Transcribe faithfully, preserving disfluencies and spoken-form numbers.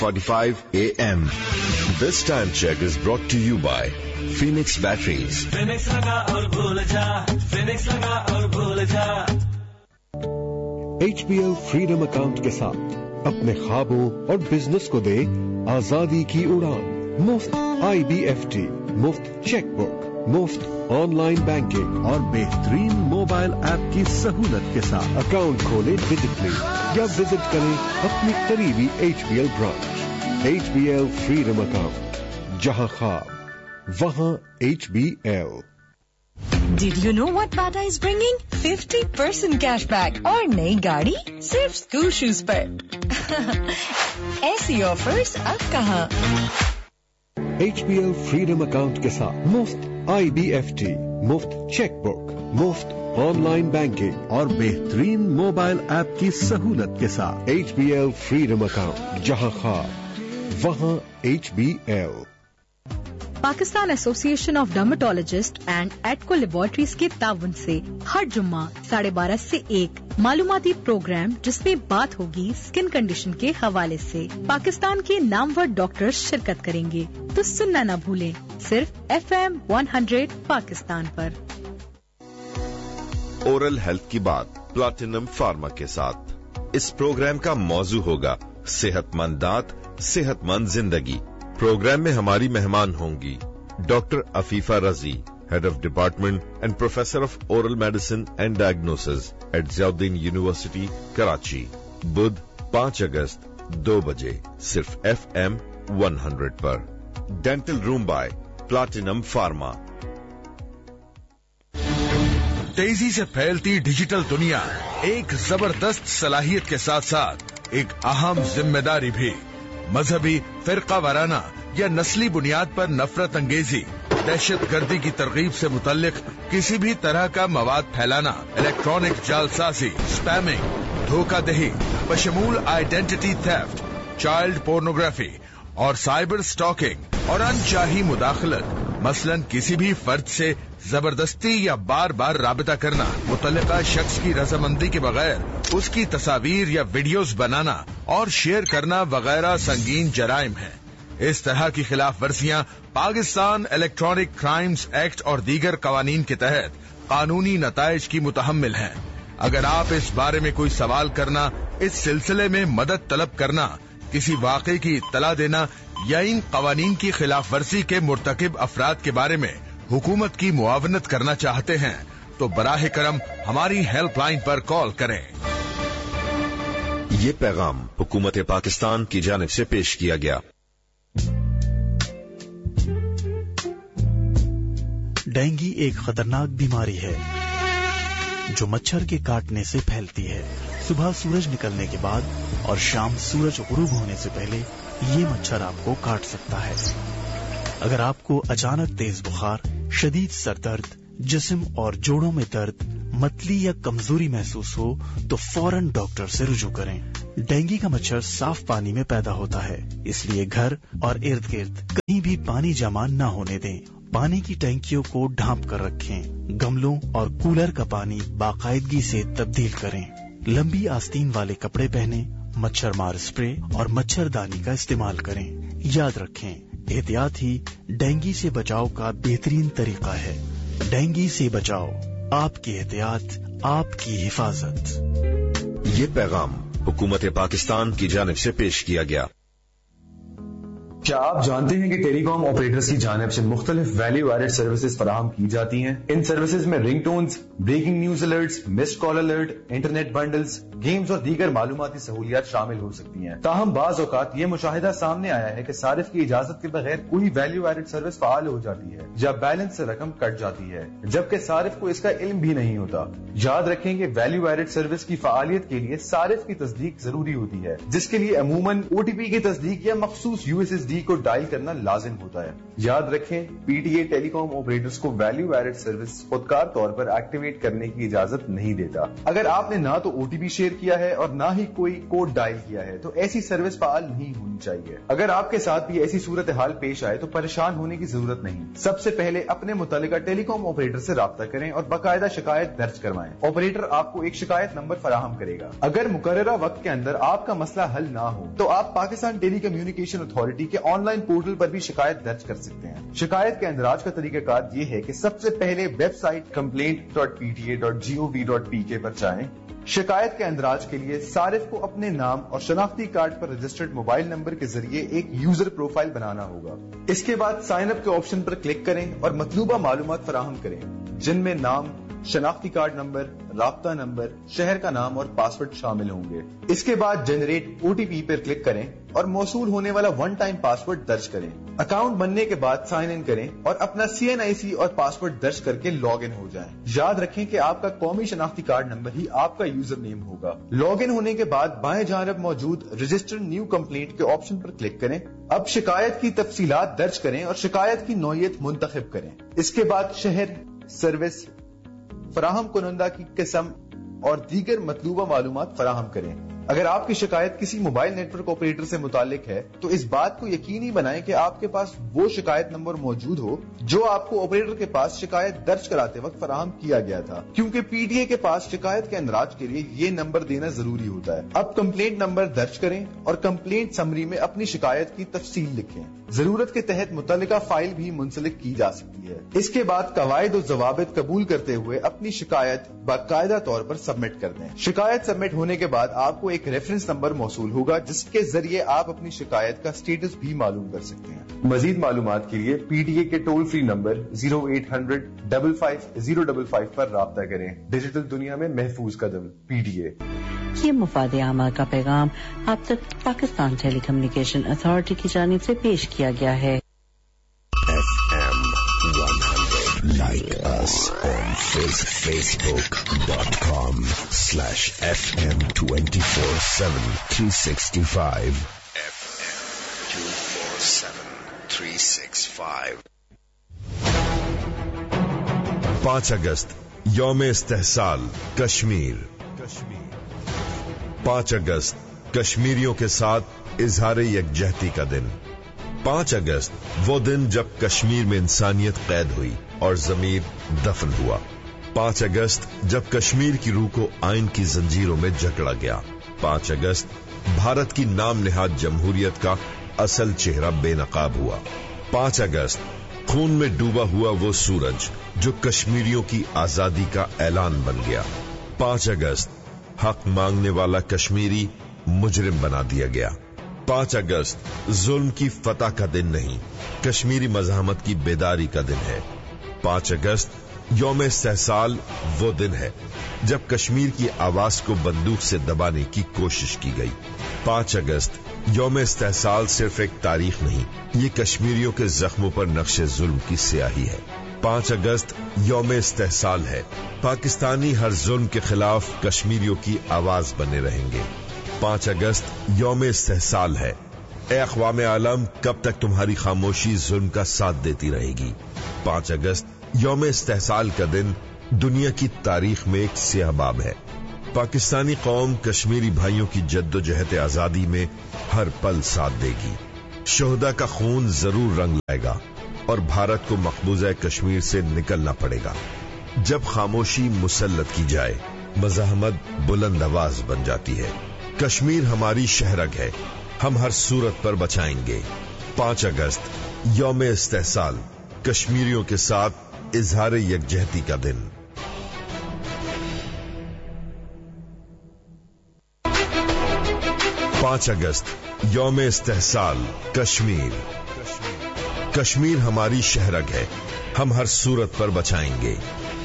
forty-five a m This time check is brought to you by Phoenix Batteries. Phoenix laga aur bhul ja, Phoenix laga aur bhul ja. H B L freedom account के साथ अपने ख्वाबों और business को दे आजादी की उड़ान. मुफ्त आई बी एफ टी, मुफ्त चेक बुक, मुफ्त ऑनलाइन बैंकिंग और बेहतरीन मोबाइल ऐप की सहूलत के साथ अकाउंट खोलें डिजिटली या विजिट करें अपनी करीबी H B L branch. H B L freedom account, जहां ख्वाब वहां H B L. Did you know what Bata is bringing? fifty percent cash back और नई गाड़ी सिर्फ स्कूल शूज पर. ऐसी ऑफर्स अब कहाँ? H B L freedom account के साथ मुफ्त I B F T, मुफ्त चेक बुक, मुफ्त ऑनलाइन बैंकिंग और बेहतरीन मोबाइल ऐप की सहूलत के साथ H B L freedom account, जहां ख्वाब वहां H B L. Pakistan association of dermatologist and एटको laboratories के ताउन से हर जुम्मा साढ़े बारह से एक मालूमाती प्रोग्राम जिसमें बात होगी स्किन कंडीशन के हवाले से. पाकिस्तान के नामवर डॉक्टर्स शिरकत करेंगे, तो सुनना न भूलें, सिर्फ F M one hundred Pakistan पर. ओरल हेल्थ की बात प्लैटिनम फार्मा के साथ. इस प्रोग्राम का मौजू होगा सेहतमंद दांत, सेहतमंद जिंदगी. प्रोग्राम में हमारी मेहमान होंगी डॉक्टर अफीफा रजी, head of department and professor of oral medicine and diagnosis eight Ziauddin university Karachi. बुध पाँच अगस्त दो बजे सिर्फ एफ एम वन हंड्रेड पर. Dental room bye platinum pharma. तेजी से फैलती डिजिटल दुनिया एक जबरदस्त सलाहियत के साथ साथ एक अहम जिम्मेदारी भी. मजहबी, फिरका वाराना या नस्ली बुनियाद पर नफरत अंगेजी, दहशत गर्दी की तरगीब से मुतल्लिक किसी भी तरह का मवाद फैलाना, इलेक्ट्रॉनिक जालसाजी, spamming, धोखाधही, बशमूल identity theft, child pornography और साइबर स्टॉकिंग और अनचाही मुदाखलत, मसलन किसी भी फर्द से जबरदस्ती या बार बार राबता करना, मुतल्लिका शख्स की रजामंदी के बगैर उसकी तस्वीर या वीडियोस बनाना और शेयर करना वगैरह संगीन जराइम है. इस तरह की खिलाफ वर्जियां पाकिस्तान इलेक्ट्रॉनिक क्राइम्स एक्ट और दीगर कवानीन के तहत कानूनी नताइज की मुतहम्मिल हैं. अगर आप इस बारे में कोई सवाल करना, इस सिलसिले में मदद तलब करना, किसी वाक़े की इत्तला देना या इन कवानीन की खिलाफ वर्जी के मुर्तकिब अफराद के बारे में हुकूमत की मुआवनत करना चाहते हैं, तो बराह करम हमारी हेल्पलाइन पर कॉल करें. ये पैगाम हुकूमत पाकिस्तान की जानिब से पेश किया गया. डेंगू एक खतरनाक बीमारी है जो मच्छर के काटने से फैलती है. सुबह सूरज निकलने के बाद और शाम सूरज गुरूब होने से पहले ये मच्छर आपको काट सकता है. अगर आपको अचानक तेज बुखार, शदीद सर दर्द, जिस्म और जोड़ों में दर्द, मतली या कमजोरी महसूस हो तो फौरन डॉक्टर से रुजू करें. डेंगू का मच्छर साफ पानी में पैदा होता है, इसलिए घर और इर्द गिर्द कहीं भी पानी जमा न होने दें. पानी की टैंकियों को ढांप कर रखें. गमलों और कूलर का पानी बाकायदगी से तब्दील करें. लंबी आस्तीन वाले कपड़े पहने, मच्छर मार स्प्रे और मच्छरदानी का इस्तेमाल करें. याद रखें, एहतियात ही डेंगू से बचाव का बेहतरीन तरीका है. डेंगू से बचाओ, आपकी एहतियात, आपकी हिफाजत. ये पैगाम हुकूमत पाकिस्तान की जानिब से पेश किया गया. क्या आप जानते हैं कि टेलीकॉम ऑपरेटर्स की जानिब से मुख्तलिफ वैल्यू एडेड सर्विसेज फराहम की जाती हैं? इन सर्विसेज में ring tones, breaking news alerts, missed call alert, internet bundles, games और दीगर मालूमाती सहूलियात शामिल हो सकती हैं. ताहम बाज औकात ये मुशाहिदा सामने आया है कि सारिफ की इजाजत के बगैर कोई वैल्यू एडेड सर्विस फाल हो जाती है या बैलेंस से रकम कट जाती है, जबकि सारिफ को इसका इल्म भी नहीं होता. याद रखें कि वैल्यू एडेड सर्विस की फालियत के लिए सारिफ की तस्दीक जरूरी होती है, जिसके लिए अमूमन ओटीपी की तस्दीक या मखसूस यूएसएसडी نزدیک کو ڈائل کرنا لازم ہوتا ہے. یاد رکھیں P T A tele com operators کو ویلیو ایڈڈ سروس خودکار طور پر ایکٹیویٹ کرنے کی اجازت نہیں دیتا. اگر آپ نے نہ تو او ٹی پی شیئر کیا ہے اور نہ ہی کوئی کوڈ ڈائل کیا ہے تو ایسی سروس فعال نہیں ہونی چاہیے. اگر آپ کے ساتھ بھی ایسی صورتحال پیش آئے تو پریشان ہونے کی ضرورت نہیں. سب سے پہلے اپنے متعلقہ ٹیلی کام آپریٹر سے رابطہ کریں اور باقاعدہ شکایت درج کروائیں. آپریٹر آپ کو ایک شکایت نمبر فراہم کرے گا. اگر مقررہ وقت کے اندر آپ کا مسئلہ حل نہ ہو تو آپ پاکستان ٹیلی کمیونیکیشن اتھارٹی کے آن لائن پورٹل پر بھی شکایت درج کر سکتے ہیں. شکایت کے اندراج کا طریقہ کار یہ ہے کہ سب سے پہلے web site complaint dot P T A dot G O we dot P کے پر جائیں. شکایت کے اندراج کے لیے صارف کو اپنے نام اور شناختی کارڈ پر رجسٹرڈ موبائل نمبر کے ذریعے ایک یوزر پروفائل بنانا ہوگا. اس کے بعد سائن اپ کے آپشن پر کلک کریں اور مطلوبہ معلومات فراہم کریں جن میں نام، شناختی کارڈ نمبر، رابطہ نمبر، شہر کا نام اور پاسورڈ شامل ہوں گے. اس کے بعد جنریٹ او ٹی پی پر کلک کریں اور موصول ہونے والا ون ٹائم پاسورڈ درج کریں. اکاؤنٹ بننے کے بعد سائن ان کریں اور اپنا سی این آئی سی اور پاسورڈ درج کر کے لاگ ان ہو جائیں. یاد رکھیں کہ آپ کا قومی شناختی کارڈ نمبر ہی آپ کا یوزر نیم ہوگا. لاگ ان ہونے کے بعد بائیں جانب موجود رجسٹر نیو کمپلینٹ کے آپشن پر کلک کریں. اب شکایت کی تفصیلات درج کریں اور شکایت کی نوعیت منتخب کریں. اس کے بعد شہر، سروس، فراہم کنندہ کی قسم اور دیگر مطلوبہ معلومات فراہم کریں. اگر آپ کی شکایت کسی موبائل نیٹ ورک آپریٹر سے متعلق ہے تو اس بات کو یقینی بنائیں کہ آپ کے پاس وہ شکایت نمبر موجود ہو جو آپ کو آپریٹر کے پاس شکایت درج کراتے وقت فراہم کیا گیا تھا، کیونکہ پی ٹی اے کے پاس شکایت کے اندراج کے لیے یہ نمبر دینا ضروری ہوتا ہے. اب کمپلینٹ نمبر درج کریں اور کمپلینٹ سمری میں اپنی شکایت کی تفصیل لکھیں. ضرورت کے تحت متعلقہ فائل بھی منسلک کی جا سکتی ہے. اس کے بعد قواعد و ضوابط قبول کرتے ہوئے اپنی شکایت باقاعدہ طور پر سبمٹ کر دیں. شکایت سبمٹ ہونے کے بعد آپ کو ایک ریفرنس نمبر موصول ہوگا جس کے ذریعے آپ اپنی شکایت کا سٹیٹس بھی معلوم کر سکتے ہیں. مزید معلومات کے لیے پی ٹی اے کے toll free number zero eight hundred double five zero double five پر رابطہ کریں. ڈیجیٹل دنیا میں محفوظ قدم، پی ٹی اے. یہ مفاد عامہ کا پیغام آپ تک پاکستان ٹیلی کمیونیکیشن اتھارٹی کی جانب سے پیش کیا گیا ہے. Like us on facebook dot com slash F M twenty-four seven three sixty-five. F M two four seven three sixty-five. پانچ اگست یوم استحصال کشمیر. پانچ اگست کشمیریوں کے ساتھ اظہار یکجہتی کا دن. پانچ اگست وہ دن جب کشمیر میں انسانیت قید ہوئی اور ضمیر دفن ہوا. پانچ اگست جب کشمیر کی روح کو آئین کی زنجیروں میں جکڑا گیا. پانچ اگست بھارت کی نام نہاد جمہوریت کا اصل چہرہ بے نقاب ہوا. پانچ اگست خون میں ڈوبا ہوا وہ سورج جو کشمیریوں کی آزادی کا اعلان بن گیا. پانچ اگست حق مانگنے والا کشمیری مجرم بنا دیا گیا. پانچ اگست ظلم کی فتح کا دن نہیں، کشمیری مزاحمت کی بیداری کا دن ہے. پانچ اگست یوم استحصال وہ دن ہے جب کشمیر کی آواز کو بندوق سے دبانے کی کوشش کی گئی. پانچ اگست یوم استحصال صرف ایک تاریخ نہیں، یہ کشمیریوں کے زخموں پر نقش ظلم کی سیاہی ہے. پانچ اگست یوم استحصال ہے. پاکستانی ہر ظلم کے خلاف کشمیریوں کی آواز بنے رہیں گے. پانچ اگست یوم استحصال ہے. اے اقوام عالم، کب تک تمہاری خاموشی ظلم کا ساتھ دیتی رہے گی؟ پانچ اگست یوم استحصال کا دن دنیا کی تاریخ میں ایک سیاہ باب ہے. پاکستانی قوم کشمیری بھائیوں کی جد و جہد آزادی میں ہر پل ساتھ دے گی. شہدا کا خون ضرور رنگ لائے گا اور بھارت کو مقبوضہ کشمیر سے نکلنا پڑے گا. جب خاموشی مسلط کی جائے، مزاحمت بلند آواز بن جاتی ہے. کشمیر ہماری شہرگ ہے، ہم ہر صورت پر بچائیں گے. پانچ اگست یوم استحصال، کشمیریوں کے ساتھ اظہار یکجہتی کا دن. پانچ اگست یوم استحصال کشمیر. کشمیر ہماری شہرگ ہے، ہم ہر صورت پر بچائیں گے.